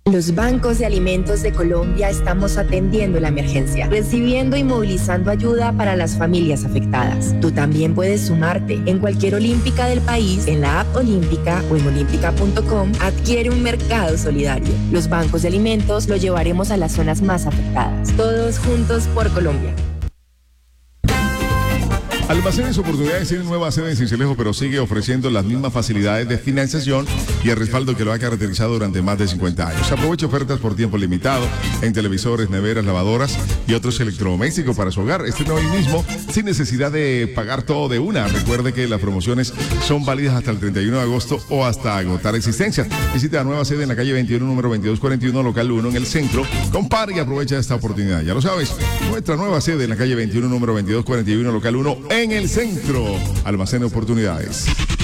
Los bancos de alimentos de Colombia estamos atendiendo la emergencia, recibiendo y movilizando ayuda para las familias afectadas. Tú también puedes sumarte. En cualquier olímpica del país, en la app Olímpica o en olímpica.com, adquiere un mercado solidario. Los bancos de alimentos lo llevaremos a las zonas más afectadas. Todos juntos por Colombia. Almacenes Oportunidades tiene nueva sede en Sincelejo, pero sigue ofreciendo las mismas facilidades de financiación y el respaldo que lo ha caracterizado durante más de 50 años. Aproveche ofertas por tiempo limitado en televisores, neveras, lavadoras y otros electrodomésticos para su hogar. Estrena hoy mismo sin necesidad de pagar todo de una. Recuerde que las promociones son válidas hasta el 31 de agosto o hasta agotar existencias. Visite la nueva sede en la calle 21, número 2241, local 1 en el centro. Compare y aprovecha esta oportunidad. Ya lo sabes, nuestra nueva sede en la calle 21, número 2241, local 1 en el centro. Almacén Oportunidades.